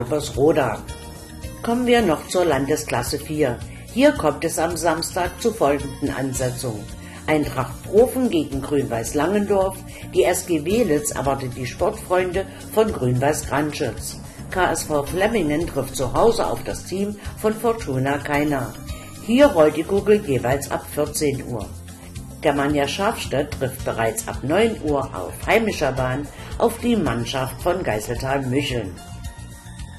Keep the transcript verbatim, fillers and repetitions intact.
Roda. Kommen wir noch zur Landesklasse vier. Hier kommt es am Samstag zu folgenden Ansetzungen. Eintracht Profen gegen Grün-Weiß Langendorf, die S G Welitz erwartet die Sportfreunde von Grün-Weiß Grandschütz. K S V Flemmingen trifft zu Hause auf das Team von Fortuna Kainach. Hier rollt die Kugel jeweils ab vierzehn Uhr. Der Manja Schafstedt trifft bereits ab neun Uhr auf heimischer Bahn auf die Mannschaft von Geiseltal Mücheln.